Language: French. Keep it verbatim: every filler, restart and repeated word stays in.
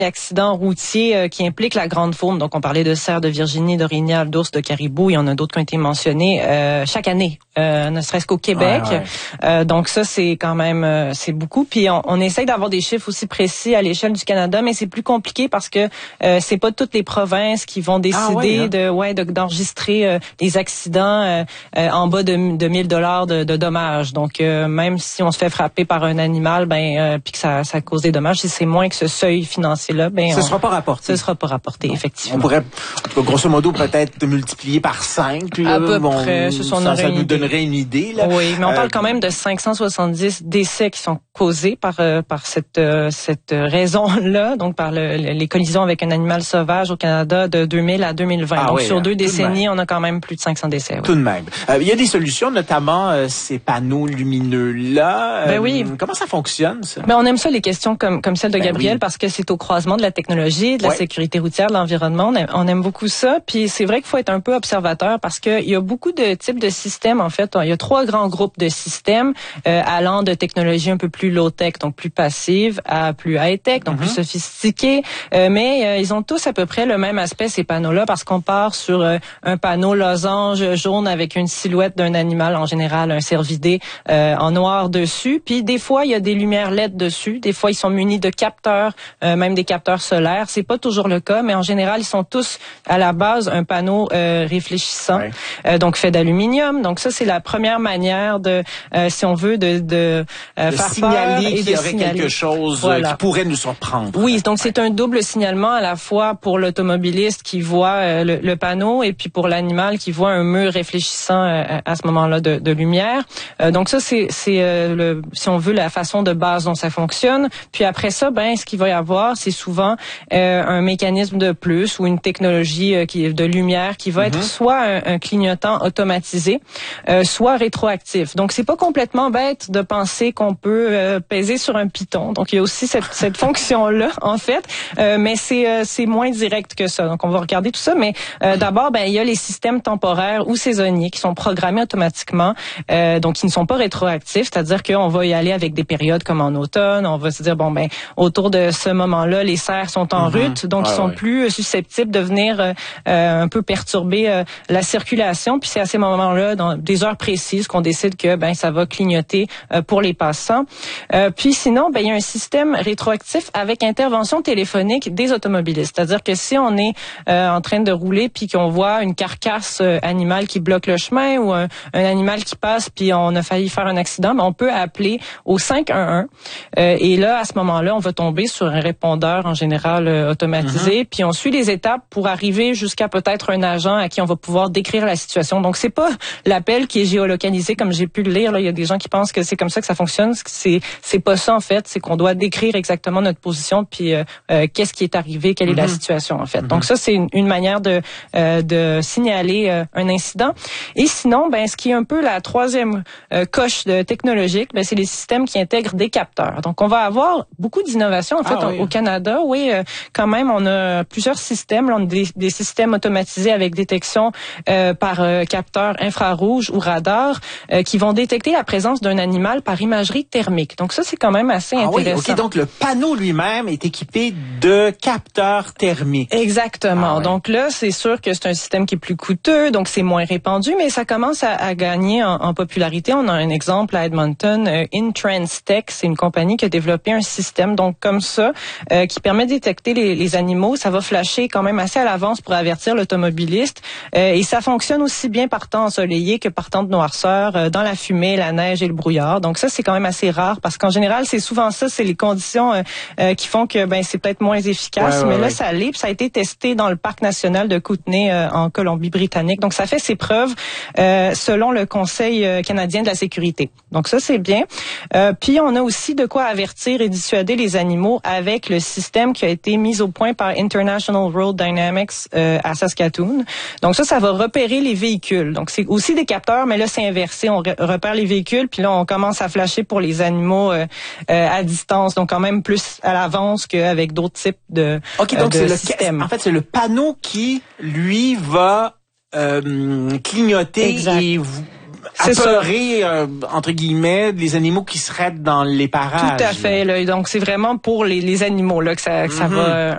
accidents routiers euh, qui impliquent la grande faune. Donc, on parlait de cerfs, de Virginie, d'orignal, d'ours, de caribou. Il y en a d'autres qui ont été mentionnés euh, chaque année, euh, ne serait-ce qu'au Québec. Ouais, ouais. Euh, donc, ça, c'est quand même, euh, c'est beaucoup. Puis, on, on essaye d'avoir des chiffres aussi précis à l'échelle du Canada, mais c'est plus compliqué parce que euh, c'est pas toutes les provinces qui vont décider ah, ouais, hein? de, ouais, de, d'enregistrer euh, des accidents euh, euh, en bas de, de mille dollars de, de dommages. Donc, euh, même si on se fait frapper par un animal, ben, euh, puis que ça, ça cause des dommages, si c'est moins que ce seuil financier-là, ben, ce on, sera pas rapporté. Ce sera pas rapporté, non. Effectivement. On pourrait, en tout cas, grosso modo, peut-être multiplier par cinq. À peu bon, près. Ce sont ça, ça nous donnerait une idée, là. Oui, mais on euh, parle quand même de cinq cent soixante-dix décès qui sont causés par euh, par cette euh, cette raison-là, donc par le, les collisions avec un animal sauvage au Canada de deux mille à deux mille vingt. Ah, donc oui, sur deux décennies, on a quand même plus de cinq cents décès. Oui. Tout de même. Euh, il y a des solutions, notamment euh, ces panneaux lumineux-là. Ben oui. Euh, comment ça fonctionne, ça? Ben on aime ça, les questions comme comme celle de ben Gabriel, oui. Parce que c'est au croisement de la technologie, de la ouais. sécurité routière, de l'environnement. On aime, on aime beaucoup ça. Puis c'est vrai qu'il faut être un peu observateur parce que il y a beaucoup de types de systèmes. En fait, il y a trois grands groupes de systèmes euh, allant de technologies un peu plus low-tech, donc plus passives, à plus high-tech, donc mm-hmm. plus sophistiquées. Euh, mais euh, ils ont tous à peu près le même aspect, ces panneaux-là, parce qu'on part sur euh, un panneau losange jaune avec une silhouette d'un animal, en général un cervidé, euh, en noir dessus. Puis des fois, il y a des lumières L E D dessus. Des fois, ils sont munis de capteurs, euh, même des capteurs solaires. C'est pas toujours le cas, mais en général, ils sont tous à la base un panneau euh, réfléchissant, ouais. euh, donc fait d'aluminium. Donc ça, c'est la première manière de, euh, si on veut, de, de, euh, de faire signaler peur et qu'il de y aurait signaler quelque chose voilà. qui pourrait nous surprendre. Oui, donc c'est un double signalement à la fois pour l'automobiliste qui voit euh, le, le panneau et puis pour l'animal qui voit un mur réfléchissant euh, à ce moment-là de, de lumière. Euh, donc ça, c'est, c'est euh, le, si on veut, la façon de base dont ça fonctionne. Puis après ça, ben, ce qu'il va y avoir, c'est souvent euh, un mécanisme de plus ou une technologie euh, qui de lumière qui va mm-hmm. être soit un, un clignotant automatisé, euh, soit rétroactif. Donc c'est pas complètement bête de penser qu'on peut euh, peser sur un piton. Donc il y a aussi cette, cette fonction-là en fait, euh, mais c'est euh, c'est moins direct que ça. Donc on va regarder tout ça, mais euh, d'abord ben il y a les systèmes temporaires ou saisonniers qui sont programmés automatiquement, euh, donc qui ne sont pas rétroactifs, c'est-à-dire qu'on va y aller avec des périodes comme en automne, on va se dire bon ben autour de ce moment-là les cerfs sont en mm-hmm. rut, donc ah, ils sont ouais. plus susceptibles de venir euh, un peu perturber euh, la circulation, puis c'est à ces moments-là dans des heures précises qu'on décide que ben ça va clignoter euh, pour les passants. Euh, puis sinon ben il y a un système rétroactif avec intervention téléphonique des automobilistes, c'est-à-dire que si on est euh, en train de rouler puis qu'on voit une carcasse euh, animale qui bloque le chemin ou un, un animal qui passe puis on a failli faire un accident, ben on peut appeler au cinq un un euh, et là à ce moment-là on va tomber sur un répondeur en général euh, automatisé, mm-hmm. puis on suit les étapes pour arriver jusqu'à peut-être un agent à qui on va pouvoir décrire la situation. Donc c'est pas l'appel qui est géolocalisé comme j'ai pu le lire là, il y a des gens qui pensent que c'est comme ça que ça fonctionne, c'est c'est pas ça en fait, c'est qu'on doit décrire exactement notre position puis euh, euh, qu'est-ce qui est arrivé, quelle mm-hmm. est la situation en fait. Mm-hmm. Donc ça c'est une, une manière de euh, de signaler euh, un incident. Et sinon ben ce qui est un peu la troisième euh, coche de technologique, ben c'est les systèmes qui intègrent des capteurs. Donc on va avoir beaucoup d'innovations en fait ah, oui. au Canada. Oui, euh, quand même on a plusieurs systèmes, là, on a des, des systèmes automatisés avec détection euh, par euh, capteur infrarouge ou radar euh, qui vont détecter la présence d'un animal par imagerie thermique. Donc ça c'est quand même assez ah, intéressant. Oui, OK, donc le panneau lui-même est équipé de capteurs thermiques. Exactement. Ah, oui. Donc là, c'est sûr que c'est un système qui est plus coûteux, donc c'est moins répandu, mais ça commence à, à gagner en, en popularité. On a un exemple à Edmonton, euh, InTransTech, c'est une compagnie qui a développé un système donc comme ça euh, qui permet de détecter les, les animaux. Ça va flasher quand même assez à l'avance pour avertir l'automobiliste euh, et ça fonctionne aussi bien par temps ensoleillé que par temps de noirceur, euh, dans la fumée, la neige et le brouillard. Donc ça, c'est quand même assez rare parce qu'en général, c'est souvent ça, c'est les conditions euh, euh, qui font que ben c'est peut-être moins efficace, ouais, ouais, mais là, ouais. ça l'est. Puis ça a été testé dans le parc national de Kootenay euh, en Colombie-Britannique. Donc ça fait ses preuves euh, selon le Conseil euh, canadien de la sécurité. Donc ça, c'est bien. Euh, puis on a aussi de quoi avertir et dissuader les animaux avec le système qui a été mis au point par International Road Dynamics euh, à Saskatoon. Donc ça, ça va repérer les véhicules. Donc c'est aussi des capteurs, mais là c'est inversé. On re- repère les véhicules, puis là on commence à flasher pour les animaux euh, euh, à distance. Donc quand même plus à l'avance qu'avec d'autres types de, okay, donc euh, de c'est systèmes. Le, en fait, c'est le panneau qui lui va euh, clignoter exact. Et vous apeurer, euh, entre guillemets, les animaux qui seraient dans les parages. Tout à fait. Là. Donc, c'est vraiment pour les, les animaux là que ça, que mm-hmm. ça va